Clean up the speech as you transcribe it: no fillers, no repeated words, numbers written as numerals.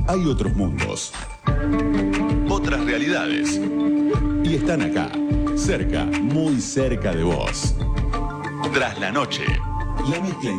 hay otros mundos, otras realidades. Y están acá, cerca, muy cerca de vos. Tras la noche, la mezcla